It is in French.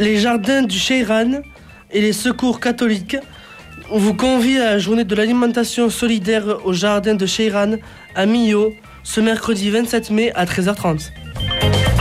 Les jardins du Cheyran et les secours catholiques vous convient à la journée de l'alimentation solidaire au jardin de Cheyran à Millau ce mercredi 27 mai à 13h30.